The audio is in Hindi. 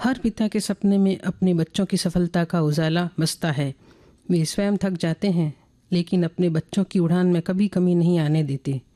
हर पिता के सपने में अपने बच्चों की सफलता का उजाला बसता है। वे स्वयं थक जाते हैं लेकिन अपने बच्चों की उड़ान में कभी कमी नहीं आने देते।